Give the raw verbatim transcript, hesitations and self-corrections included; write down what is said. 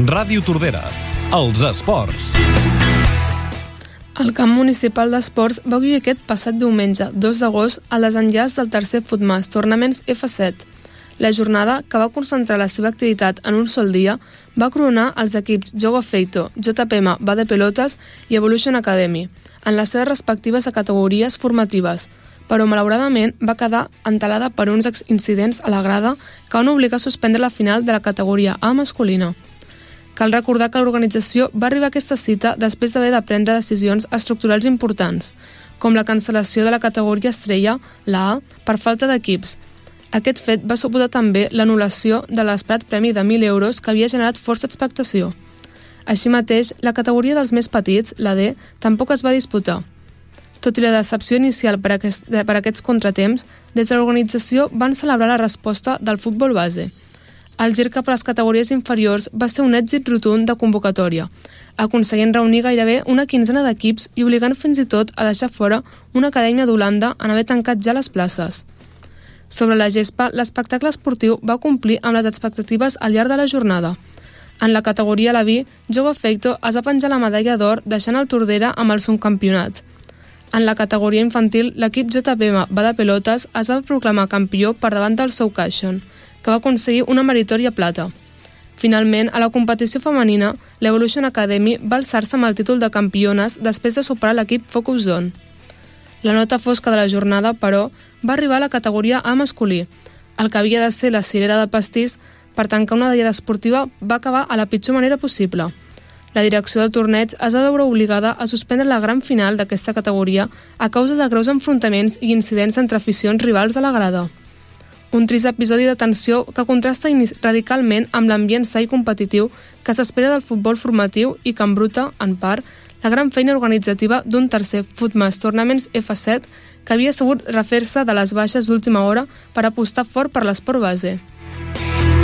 Ràdio Tordera, els esports. El camp municipal d'esports va acollir aquest passat diumenge, dos d'agost, el desenllaç del tercer Footmas Tournaments F set. La jornada, que va concentrar la seva activitat en un sol dia, va coronar els equips Jogo Feito, J P M Va de Pelotes i Evolution Academy, en les seves respectives categories formatives, però malauradament va quedar entelada per uns incidents a la grada que van obligar a suspendre la final de la categoria A masculina. Cal recordar que l'organització va arribar a aquesta cita després d'haver de prendre decisions estructurals importants, com la cancel·lació de la categoria estrella, la A, per falta d'equips. Aquest fet va suposar també l'anul·lació de l'esperat premi de mil euros que havia generat força expectació. Així mateix, la categoria dels més petits, la D, tampoc es va disputar. Tot i la decepció inicial per, aquest, per aquests contratemps, des de l'organització van celebrar la resposta del futbol base. El gir cap a les categories inferiors va ser un èxit rotund de convocatòria, aconseguint reunir gairebé una quinzena d'equips i obligant fins i tot a deixar fora una acadèmia d'Holanda en haver tancat ja les places. Sobre la gespa, l'espectacle esportiu va complir amb les expectatives al llarg de la jornada. En la categoria la B, Jogo Feito es va penjar la medalla d'or deixant el Tordera amb el subcampionat. En la categoria infantil, l'equip J P M Va de Pelotes es va proclamar campió per davant del Soukashion, que va aconseguir una meritòria plata. Finalment, a la competició femenina, l'Evolution Academy va alçar-se amb el títol de campiones després de superar l'equip Focus Zone. La nota fosca de la jornada, però, va arribar a la categoria A masculí. El que havia de ser la cirera del pastís per tancar una diada esportiva va acabar a la pitjor manera possible. La direcció del torneig es va veure obligada a suspendre la gran final d'aquesta categoria a causa de greus enfrontaments i incidents entre aficions rivals a la grada. Un trist episodi de tensió que contrasta radicalment amb l'ambient sa i competitiu que s'espera del futbol formatiu i que embruta, en part, la gran feina organitzativa d'un tercer Footmas Tournaments F set que havia sabut refer-se de les baixes d'última hora per apostar fort per l'esport base.